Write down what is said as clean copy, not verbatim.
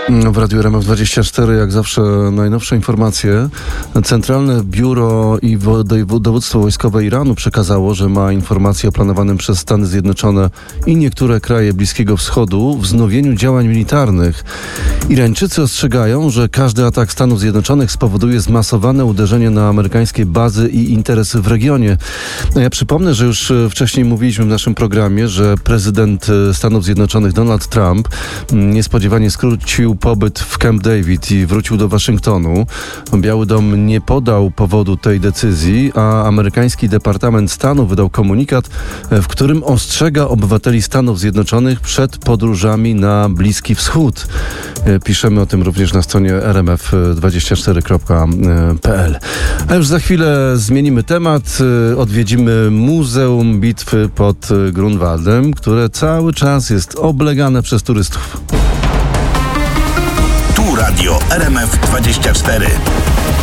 W Radiu RMF24 jak zawsze najnowsze informacje. Centralne Biuro i Dowództwo Wojskowe Iranu przekazało, że ma informacje o planowanym przez Stany Zjednoczone i niektóre kraje Bliskiego Wschodu wznowieniu działań militarnych. Irańczycy ostrzegają, że każdy atak Stanów Zjednoczonych spowoduje zmasowane uderzenie na amerykańskie bazy i interesy w regionie. Ja przypomnę, że już wcześniej mówiliśmy w naszym programie, że prezydent Stanów Zjednoczonych Donald Trump niespodziewanie skrócił pobyt w Camp David i wrócił do Waszyngtonu. Biały Dom nie podał powodu tej decyzji, a amerykański Departament Stanu wydał komunikat, w którym ostrzega obywateli Stanów Zjednoczonych przed podróżami na Bliski Wschód. Piszemy o tym również na stronie rmf24.pl. A już za chwilę zmienimy temat. Odwiedzimy Muzeum Bitwy pod Grunwaldem, które cały czas jest oblegane przez turystów. Tu Radio RMF24.